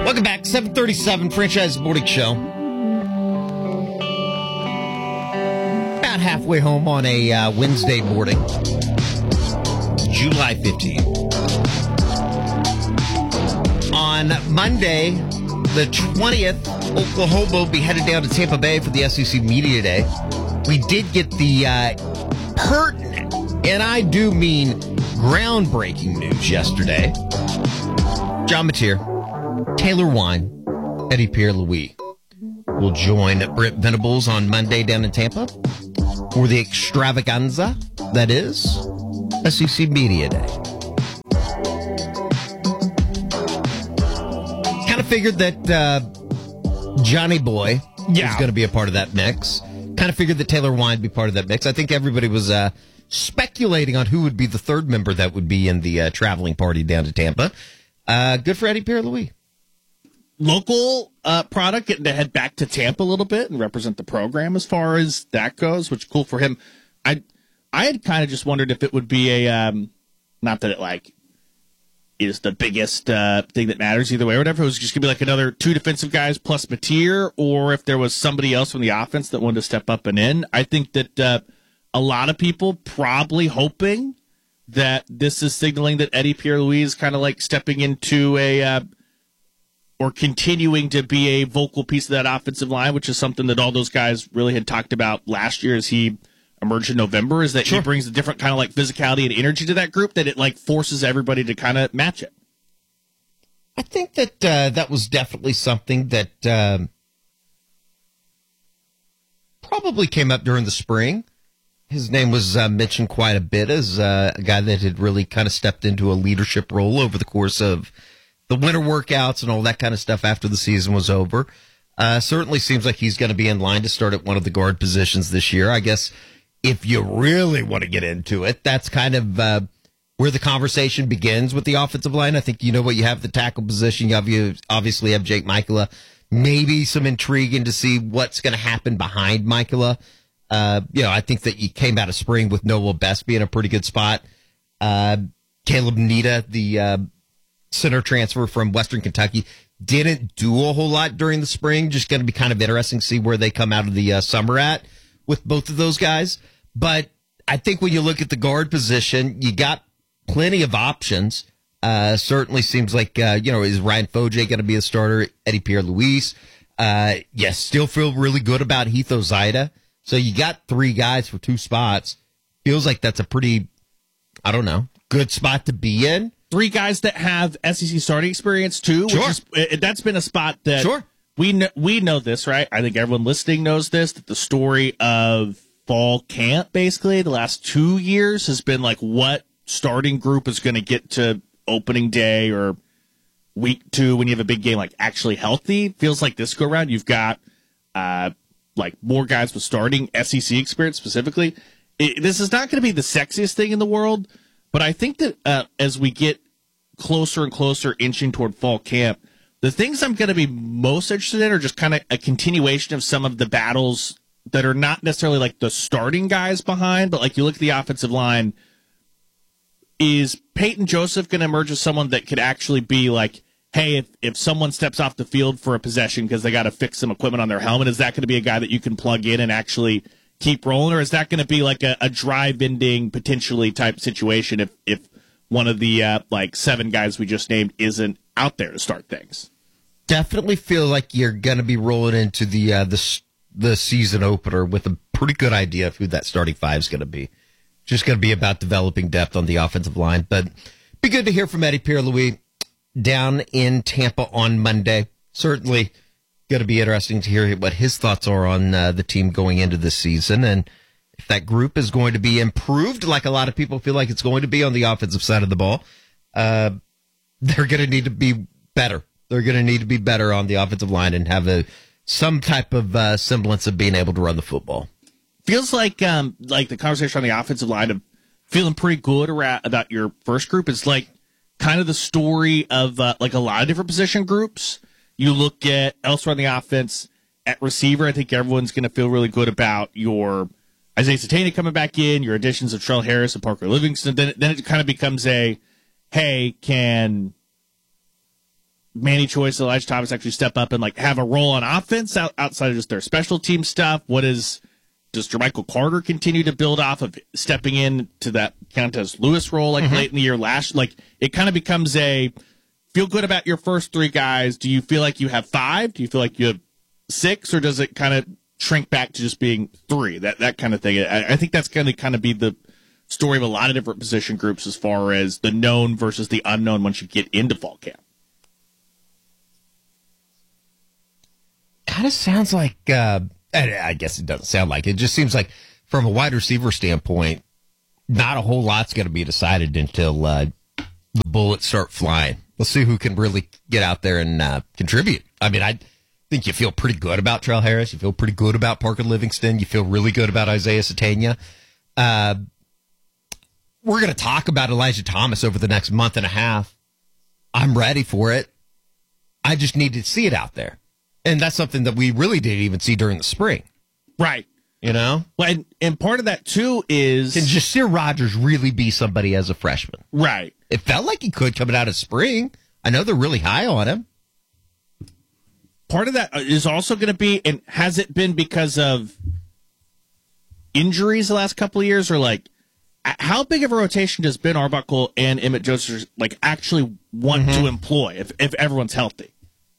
Welcome back, 737 Franchise Morning Show. About halfway home on a Wednesday morning, July 15th. On Monday, the 20th, Oklahoma will be headed down to Tampa Bay for the SEC Media Day. We did get the pertinent, and I do mean groundbreaking news yesterday. John Mateer, Taylor Wine, Eddie Pierre-Louis will join Brent Venables on Monday down in Tampa for the extravaganza that is SEC Media Day. Kind of figured that Johnny Boy was going to be a part of that mix. Kind of figured that Taylor Wine would be part of that mix. I think everybody was speculating on who would be the third member that would be in the traveling party down to Tampa. Good for Eddie Pierre-Louis. Local product, getting to head back to Tampa a little bit and represent the program as far as that goes, which is cool for him. I had kind of just wondered if it would be a, not that it is the biggest thing that matters either way or whatever. It was just going to be like another two defensive guys plus Mateer, or if there was somebody else from the offense that wanted to step up and in. I think that a lot of people probably hoping that this is signaling that Eddie Pierre-Louis is kind of like stepping into or continuing to be a vocal piece of that offensive line, which is something that all those guys really had talked about last year as he emerged in November, is that he brings a different kind of like physicality and energy to that group that it like forces everybody to kind of match it. I think that that was definitely something that probably came up during the spring. His name was mentioned quite a bit as a guy that had really kind of stepped into a leadership role over the course of the winter workouts and all that kind of stuff after the season was over. Certainly seems like he's going to be in line to start at one of the guard positions this year. I guess if you really want to get into it, that's kind of where the conversation begins with the offensive line. I think you know what you have the tackle position. You obviously have Jake Michaela. Maybe some intriguing to see what's going to happen behind Michaela. I think that you came out of spring with Noah Best being a pretty good spot. Caleb Nita, the center transfer from Western Kentucky, didn't do a whole lot during the spring. Just going to be kind of interesting to see where they come out of the summer at with both of those guys. But I think when you look at the guard position, you got plenty of options. Certainly seems like, is Ryan Foje going to be a starter? Eddie Pierre-Louis. Yes, still feel really good about Heath Ozida. So you got three guys for two spots. Feels like that's a pretty, good spot to be in. Three guys that have SEC starting experience too. Sure. That's been a spot that we know this, right? I think everyone listening knows this, that the story of fall camp, basically, the last 2 years has been like what starting group is going to get to opening day or week 2 when you have a big game, like actually healthy. Feels like this go around, you've got more guys with starting SEC experience specifically. This is not going to be the sexiest thing in the world, but I think that as we get closer and closer inching toward fall camp, the things I'm going to be most interested in are just kind of a continuation of some of the battles that are not necessarily like the starting guys behind, but like you look at the offensive line, is Peyton Joseph going to emerge as someone that could actually be like, hey, if someone steps off the field for a possession because they got to fix some equipment on their helmet, is that going to be a guy that you can plug in and actually keep rolling? Or is that going to be like a drive-ending potentially type situation if one of the 7 guys we just named isn't out there to start things? Definitely feel like you're going to be rolling into the season opener with a pretty good idea of who that starting five is going to be. Just going to be about developing depth on the offensive line. But be good to hear from Eddie Pierre-Louis down in Tampa on Monday. Certainly going to be interesting to hear what his thoughts are on the team going into this season, and if that group is going to be improved like a lot of people feel like it's going to be on the offensive side of the ball. They're going to need to be better. They're going to need to be better on the offensive line and have some type of semblance of being able to run the football. Feels like the conversation on the offensive line of feeling pretty good about your first group is like kind of the story of like a lot of different position groups. You look at elsewhere on the offense at receiver, I think everyone's going to feel really good about your Isaiah Satana coming back in, your additions of Trell Harris and Parker Livingston. Then it kind of becomes can Manny Choice, Elijah Thomas actually step up and like have a role on offense outside of just their special team stuff? Does Jermichael Carter continue to build off of stepping in to that Countess Lewis role late in the year it kind of becomes a feel good about your first three guys. Do you feel like you have five? Do you feel like you have six, or does it kind of shrink back to just being three? That kind of thing. I think that's going to kind of be the story of a lot of different position groups as far as the known versus the unknown once you get into fall camp. Kind of sounds like, I guess it doesn't sound like it. Just seems like from a wide receiver standpoint, not a whole lot's going to be decided until the bullets start flying. We'll see who can really get out there and contribute. I mean, I think you feel pretty good about Trell Harris. You feel pretty good about Parker Livingston. You feel really good about Isaiah Satania. We're going to talk about Elijah Thomas over the next month and a half. I'm ready for it. I just need to see it out there. And that's something that we really didn't even see during the spring. Right. You know? Well, and part of that, too, is... Can Jasir Rogers really be somebody as a freshman? Right. It felt like he could coming out of spring. I know they're really high on him. Part of that is also going to be, and has it been because of injuries the last couple of years, or like, how big of a rotation does Ben Arbuckle and Emmett Joseph like actually want to employ if everyone's healthy?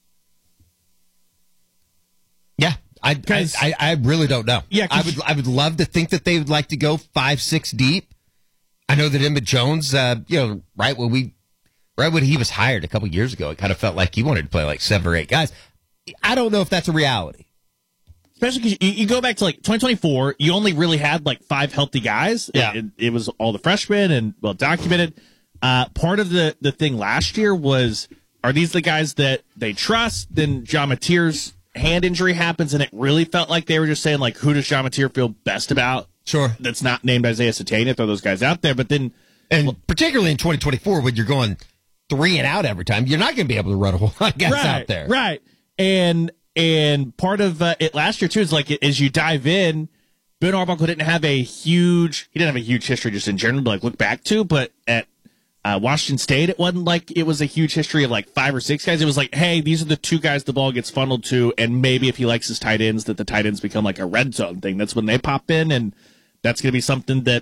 Yeah, I really don't know. Yeah, I would love to think that they would like to go 5-6 deep. I know that Emmett Jones, right when he was hired a couple years ago, it kind of felt like he wanted to play like 7 or 8 guys. I don't know if that's a reality. Especially because you go back to like 2024, you only really had like 5 healthy guys. Yeah. It was all the freshmen and well documented. Part of the thing last year was, are these the guys that they trust? Then John Mateer's hand injury happens, and it really felt like they were just saying, like, who does John Mateer feel best about? Sure. That's not named Isaiah Satania, throw those guys out there. But then, particularly in 2024, when you're going 3 and out every time, you're not going to be able to run a whole lot of guys out there. Right. And part of it last year, too, is like, as you dive in, Ben Arbuckle didn't have a huge history just in general to like look back to, but at Washington State, it wasn't like it was a huge history of like 5 or 6 guys. It was like, hey, these are the 2 guys the ball gets funneled to, and maybe if he likes his tight ends, that the tight ends become like a red zone thing. That's when they pop in, and that's going to be something that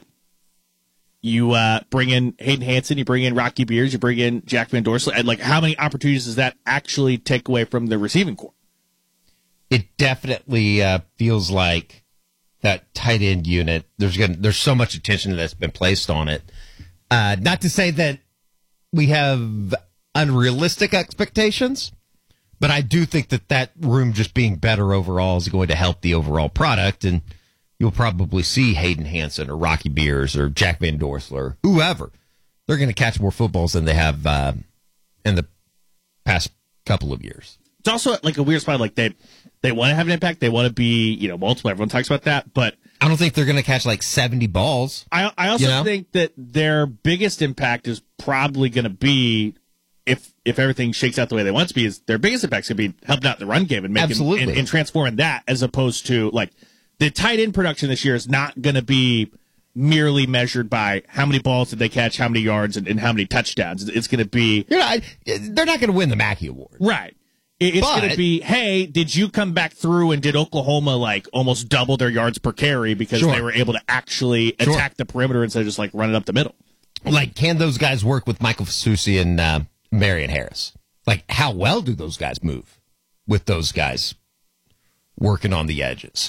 you bring in Hayden Hansen, you bring in Rocky Beers, you bring in Jack Van Dorsel, and like how many opportunities does that actually take away from the receiving corps? It definitely feels like that tight end unit. There's so much attention that's been placed on it. Not to say that we have unrealistic expectations, but I do think that room just being better overall is going to help the overall product, and you'll probably see Hayden Hansen or Rocky Beers or Jack Van Dorsel or whoever. They're going to catch more footballs than they have in the past couple of years. It's also like a weird spot. Like they want to have an impact. They want to be, multiple. Everyone talks about that, but I don't think they're going to catch like 70 balls. I also think that their biggest impact is probably going to be if everything shakes out the way they want it to be. Is their biggest impact is going to be helping out the run game and making and transforming that, as opposed to like the tight end production this year is not going to be merely measured by how many balls did they catch, how many yards, and how many touchdowns. It's going to be they're not going to win the Mackey Award, right? It's going to be, hey, did you come back through and did Oklahoma like almost double their yards per carry because they were able to actually attack the perimeter instead of just like running up the middle? Like, can those guys work with Michael Fasusi and Marion Harris? Like, how well do those guys move with those guys working on the edges?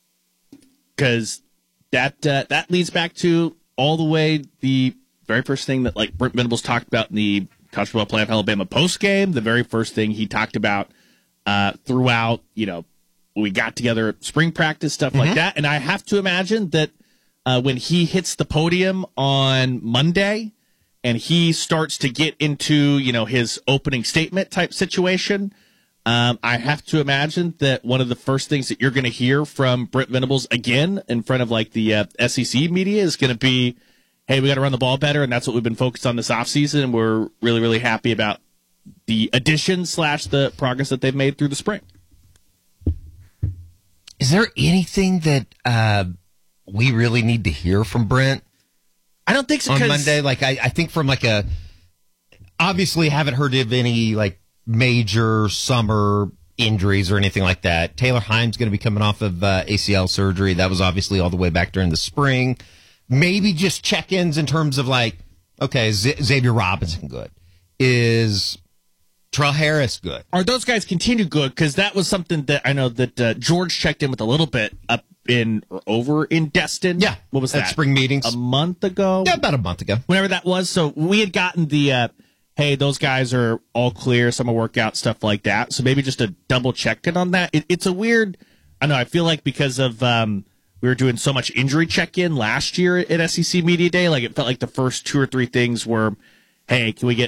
Because that leads back to all the way the very first thing that like Brent Venables talked about in the College Football Playoff Alabama postgame. The very first thing he talked about throughout, we got together, spring practice, stuff like that. And I have to imagine that when he hits the podium on Monday and he starts to get into, his opening statement type situation, I have to imagine that one of the first things that you're going to hear from Brent Venables again in front of like the SEC media is going to be, hey, we got to run the ball better, and that's what we've been focused on this offseason, and we're really, really happy about the additions / the progress that they've made through the spring. Is there anything that we really need to hear from Brent? I don't think so. On Monday, like I think from like obviously haven't heard of any like major summer injuries or anything like that. Taylor Heim's going to be coming off of ACL surgery. That was obviously all the way back during the spring. Maybe just check-ins in terms of like, okay, Xavier Robinson good? Is Terrell Harris good? Are those guys continue good? Because that was something that I know that George checked in with a little bit up in or over in Destin. Yeah. What was that? At spring meetings. A month ago? Yeah, about a month ago. Whenever that was. So we had gotten the, hey, those guys are all clear, summer workout, stuff like that. So maybe just a double check-in on that. It's a weird, I know, I feel like because of we were doing so much injury check-in last year at SEC Media Day, like it felt like the first 2 or 3 things were, hey, can we get